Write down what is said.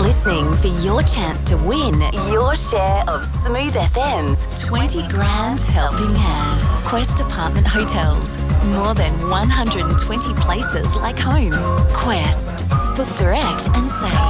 listening for your chance to win your share of Smooth FM's 20 grand helping hand. Quest Apartment Hotels. More than 120 places like home. Quest. Book direct and save.